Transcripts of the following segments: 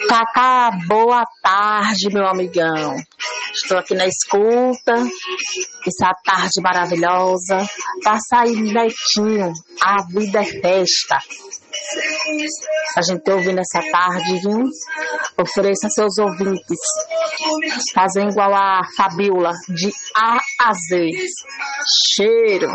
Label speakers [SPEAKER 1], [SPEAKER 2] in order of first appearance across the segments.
[SPEAKER 1] Cacá, boa tarde, meu amigão. Estou aqui na escuta, essa tarde maravilhosa. Passa aí, Netinho, a vida é festa. A gente ouvindo essa tarde, viu? Ofereça a seus ouvintes. Fazem igual a Fabiola, de A a Z. Cheiro.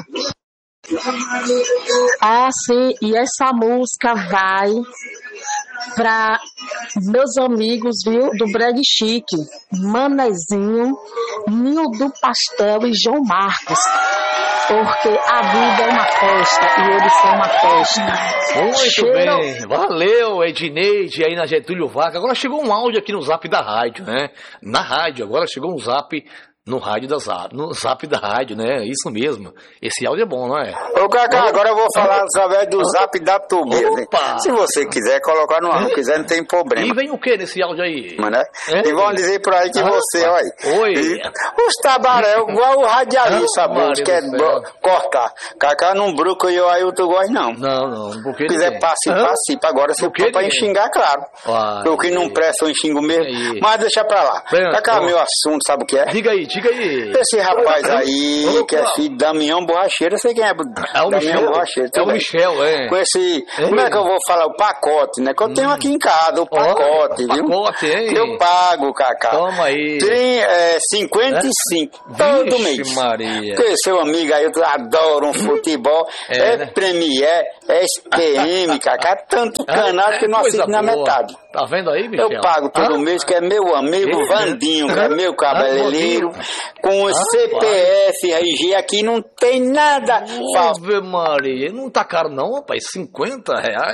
[SPEAKER 1] Ah, sim, e essa música vai para meus amigos, viu, do Breg Chique, Manezinho, Ninho do Pastel e João Marcos, porque a vida é uma festa e eles são uma festa.
[SPEAKER 2] Muito
[SPEAKER 1] Cheiro.
[SPEAKER 2] bem, valeu Edneide aí na Getúlio Vargas. Agora chegou um áudio aqui no zap da rádio, né? Na rádio, agora chegou um zap no zap da rádio, né? Isso mesmo. Esse áudio é bom, não é?
[SPEAKER 3] Ô, Cacá, agora eu vou falar através do zap da Tobias. Se você quiser colocar no ar, não quiser, não tem problema.
[SPEAKER 2] E vem o que nesse áudio aí?
[SPEAKER 3] Mas, né? E vão dizer por aí que você, olha.
[SPEAKER 2] Oi.
[SPEAKER 3] Os tabaréu, igual o radialista, que quer cortar. Cacá não bruca e eu aí tu gosta, não.
[SPEAKER 2] Não. Por que?
[SPEAKER 3] Se quiser, participa. Agora se for pra enxingar, claro. O que não presta, eu enxingo mesmo.
[SPEAKER 2] Aí.
[SPEAKER 3] Mas deixa pra lá. Cacá, meu assunto, sabe o que é?
[SPEAKER 2] Diga aí.
[SPEAKER 3] Esse rapaz aí, que é filho de Damião Borracheiro, eu sei quem é.
[SPEAKER 2] É o
[SPEAKER 3] Damião
[SPEAKER 2] Michel.
[SPEAKER 3] Borracheiro.
[SPEAKER 2] É o Michel, é.
[SPEAKER 3] Com esse, como é que eu vou falar? O pacote, né? Que eu tenho aqui em casa, o pacote, viu?
[SPEAKER 2] Pacote, hein?
[SPEAKER 3] Eu pago, Cacá.
[SPEAKER 2] Toma aí.
[SPEAKER 3] Tem 55, todo mês.
[SPEAKER 2] Maria.
[SPEAKER 3] Porque seu amigo aí, eu adoro um futebol.
[SPEAKER 2] Né?
[SPEAKER 3] Premier, SPM, Cacá. Tanto canal que não assisto na metade.
[SPEAKER 2] Tá vendo aí, Michel?
[SPEAKER 3] Eu pago todo mês, que é meu amigo Vandinho, que é meu cabeleireiro, com o CPF, RG, aqui não tem nada.
[SPEAKER 2] Ave Maria, não tá caro não, rapaz, R$50?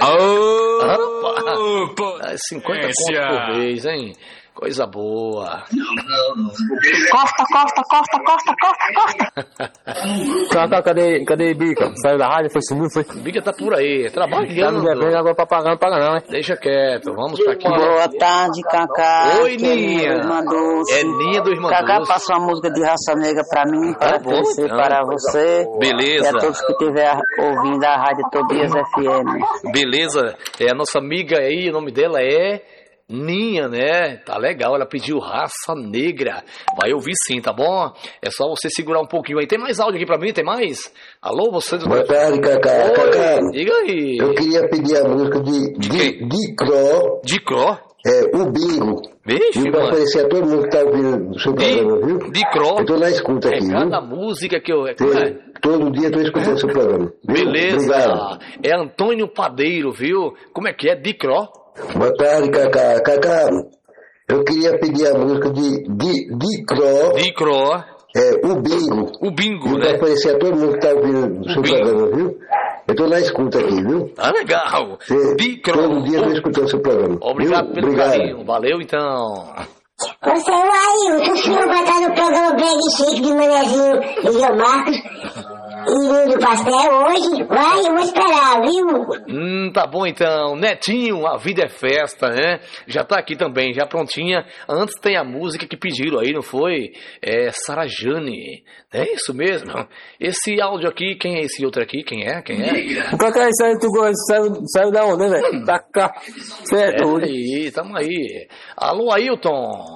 [SPEAKER 2] Rapaz, 50 conto por mês, hein? Coisa boa.
[SPEAKER 1] Corta.
[SPEAKER 4] Cadê Bica? Saiu da rádio, foi sumiu, foi?
[SPEAKER 2] Bica tá por aí, trabalhando.
[SPEAKER 4] Tá me devendo, agora pra pagar, não paga não, hein?
[SPEAKER 2] Deixa quieto, vamos pra aqui.
[SPEAKER 5] Boa tarde, Cacá.
[SPEAKER 2] Oi, Ninha.
[SPEAKER 5] É
[SPEAKER 2] Ninha do Irmã
[SPEAKER 5] Cacá,
[SPEAKER 2] Doce.
[SPEAKER 5] passa uma música de Raça Negra pra mim, para oferecer para você.
[SPEAKER 2] Beleza.
[SPEAKER 5] E a todos que estiver ouvindo a Rádio Tobias FM.
[SPEAKER 2] Beleza, a nossa amiga aí, o nome dela é Ninha, né? Tá legal, ela pediu Raça Negra. Vai ouvir sim, tá bom? É só você segurar um pouquinho aí. Tem mais áudio aqui pra mim? Tem mais? Alô, você do...
[SPEAKER 6] Boa tarde, Cacá.
[SPEAKER 2] Oi,
[SPEAKER 6] Cacá,
[SPEAKER 2] diga aí.
[SPEAKER 6] eu queria pedir a música de Cro.
[SPEAKER 2] De Cro?
[SPEAKER 6] O Bingo.
[SPEAKER 2] Vixe,
[SPEAKER 6] e pra
[SPEAKER 2] mano.
[SPEAKER 6] conhecer a todo mundo que tá ouvindo o seu programa, viu?
[SPEAKER 2] De Cro.
[SPEAKER 6] Eu tô na escuta aqui, viu?
[SPEAKER 2] Cada música que eu...
[SPEAKER 6] Todo dia eu tô escutando o seu programa. Viu?
[SPEAKER 2] Beleza.
[SPEAKER 6] Obrigado.
[SPEAKER 2] É Antônio Padeiro, viu? Como é que é? De Cro?
[SPEAKER 6] Boa tarde, Cacá. Cacá, eu queria pedir a música de Cro.
[SPEAKER 2] De Cro.
[SPEAKER 6] O Bingo.
[SPEAKER 2] O Bingo,
[SPEAKER 6] e
[SPEAKER 2] né?
[SPEAKER 6] pra conhecer a todo mundo que tá ouvindo o seu programa, viu? Eu tô na escuta aqui, viu?
[SPEAKER 2] Tá legal. De Cro.
[SPEAKER 6] Todo dia eu tô escutando o seu programa.
[SPEAKER 2] Obrigado
[SPEAKER 6] viu?
[SPEAKER 2] pelo carinho. Valeu, então.
[SPEAKER 7] Você é o Ailton, o senhor vai estar no programa Breg Chique de Manezinho e João Marcos e Ninho do Pastel hoje? Vai, eu vou esperar, viu?
[SPEAKER 2] Tá bom então. Netinho, a vida é festa, né? Já tá aqui também, já prontinha. Antes tem a música que pediram aí, não foi? É Sarajane. É isso mesmo? Esse áudio aqui, quem é esse outro aqui? Quem é?
[SPEAKER 4] O Cacá, isso aí tu saiu da onde, né, velho? Tá cá. Certo.
[SPEAKER 2] Aí, tamo aí. Alô, Ailton.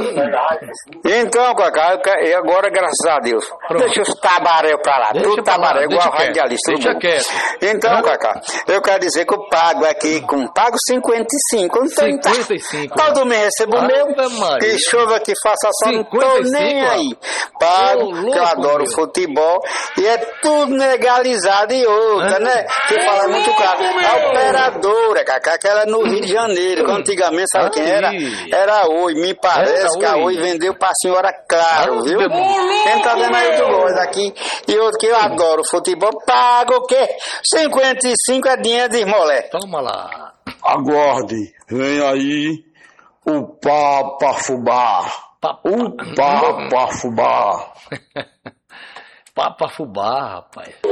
[SPEAKER 3] Então, Cacá, e agora, graças a Deus, deixa os tabaréu pra lá. Tudo tabaréu, igual radialista.
[SPEAKER 2] Deixa quieto.
[SPEAKER 3] Então, Cacá, eu quero dizer que eu pago aqui pago 55. Não tem
[SPEAKER 2] 55.
[SPEAKER 3] Todo mês recebo o meu. Que chova que faça sol, não tô nem aí. Pago, que eu adoro futebol. E é tudo legalizado e outra, né? Que fala muito claro. A operadora, Cacá, aquela no Rio de Janeiro. Antigamente, sabe quem era? Era a Oi. Me parece que a Oi vendeu pra senhora Claro, viu? Quem tá vendo aí do gosto aqui? E outro que eu adoro futebol, pago o quê? 55 é dinheiro de esmolé.
[SPEAKER 2] Toma lá.
[SPEAKER 8] Aguarde, vem aí o Papafubá. O Papafubá.
[SPEAKER 2] Papafubá, rapaz.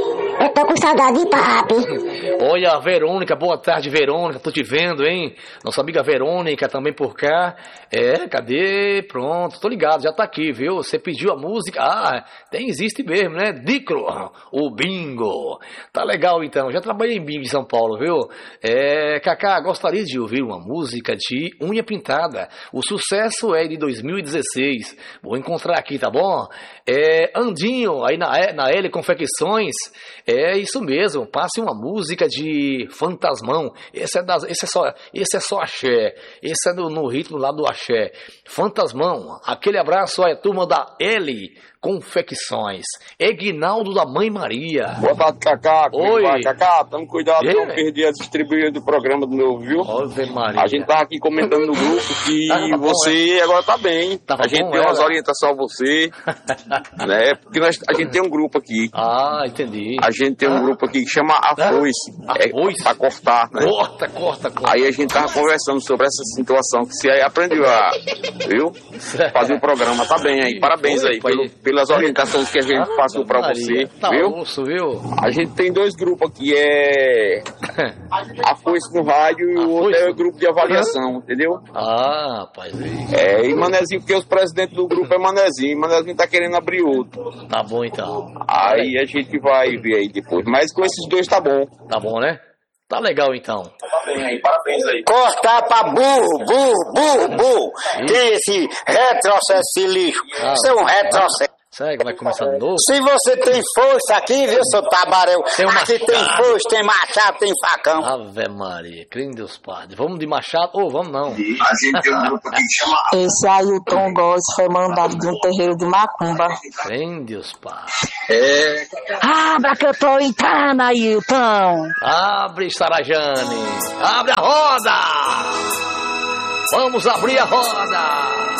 [SPEAKER 7] Eu tô com saudade de papi.
[SPEAKER 2] Olha, Verônica, boa tarde, Verônica, tô te vendo, hein? Nossa amiga Verônica também por cá. Cadê? Pronto, tô ligado, já tá aqui, viu? Você pediu a música, existe mesmo, né? Dicro, o bingo. Tá legal então, já trabalhei em bingo em São Paulo, viu? Cacá, gostaria de ouvir uma música de Unha Pintada. O sucesso é de 2016. Vou encontrar aqui, tá bom? Andinho, aí na L Confecções. É isso mesmo, passe uma música de Fantasmão. Esse é só axé. Esse é no ritmo lá do axé. Fantasmão, aquele abraço aí, turma da L Confecções. Eguinaldo da Mãe Maria.
[SPEAKER 8] Boa tarde, Cacá.
[SPEAKER 2] Oi.
[SPEAKER 8] Cacá, tamo cuidado de não perder a distribuição do programa do novo, viu?
[SPEAKER 2] Ave Maria.
[SPEAKER 8] A gente tava aqui comentando no grupo que você agora tá bem. A gente deu umas orientações a você, né? Porque a gente tem um grupo aqui.
[SPEAKER 2] Entendi.
[SPEAKER 8] A gente tem um grupo aqui que chama A Foice. Pra cortar, né?
[SPEAKER 2] Corta.
[SPEAKER 8] Aí a gente tava conversando sobre essa situação que você aí aprendeu viu? Fazer o programa, tá bem aí. Parabéns aí pelas orientações que a gente passou pra você, viu? A gente tem 2 grupos aqui, A Foice no rádio e o outro é o grupo de avaliação, entendeu?
[SPEAKER 2] Rapaz.
[SPEAKER 8] E Manezinho, porque os presidentes do grupo é Manezinho tá querendo abrir outro.
[SPEAKER 2] Tá bom então.
[SPEAKER 8] Aí a gente vai ver aí depois, mas com esses 2 tá bom.
[SPEAKER 2] Tá bom, né? Tá legal então.
[SPEAKER 8] Tá bem aí, parabéns aí.
[SPEAKER 3] Cortar pra burro. Que esse retrocesso, esse lixo. Isso é um retrocesso.
[SPEAKER 2] Será que vai começar de novo?
[SPEAKER 3] Se você tem força aqui, viu, seu tabaréu? Aqui tem foice, tem machado, tem facão.
[SPEAKER 2] Ave Maria, crê em Deus Padre. Vamos de machado ou vamos não?
[SPEAKER 8] A gente tem um grupo aqui que chama...
[SPEAKER 1] Esse Ailton Góes foi mandado de um terreiro de macumba.
[SPEAKER 2] Crê em Deus Padre.
[SPEAKER 1] Abra que eu tô entrando, Ailton.
[SPEAKER 2] Abre, Sarajane. Abre a roda. Vamos abrir a roda.